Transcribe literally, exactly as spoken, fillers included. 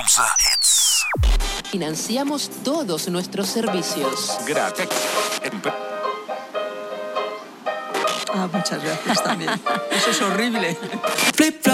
onze hits. Financiamos todos nuestros servicios. Gracias. Ah, muchas gracias también. Eso es horrible. Flip, flop.